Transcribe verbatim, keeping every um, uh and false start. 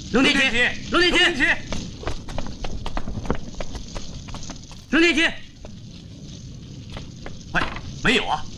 扔电梯，扔电梯，扔电梯。喂，没有啊。